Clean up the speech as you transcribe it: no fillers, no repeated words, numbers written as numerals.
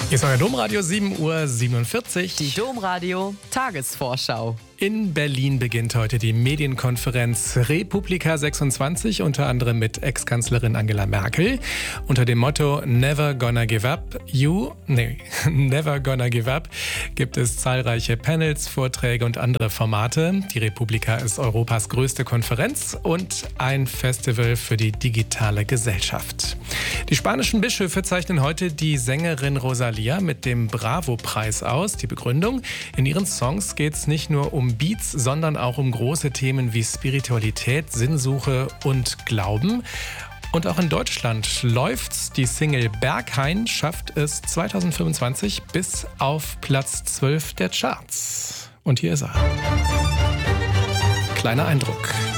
Hier ist euer Domradio 7:47 Uhr. Die Domradio Tagesvorschau. In Berlin beginnt heute die Medienkonferenz Republika 26, unter anderem mit Ex-Kanzlerin Angela Merkel. Unter dem Motto Never Gonna Give Up Never Gonna Give Up gibt es zahlreiche Panels, Vorträge und andere Formate. Die Republika ist Europas größte Konferenz und ein Festival für die digitale Gesellschaft. Die spanischen Bischöfe zeichnen heute die Sängerin Rosalía mit dem Bravo-Preis aus. Die Begründung: In ihren Songs geht es nicht nur um Beats, sondern auch um große Themen wie Spiritualität, Sinnsuche und Glauben. Und auch in Deutschland läuft's. Die Single Berghain schafft es 2025 bis auf Platz 12 der Charts. Und hier ist er. Kleiner Eindruck.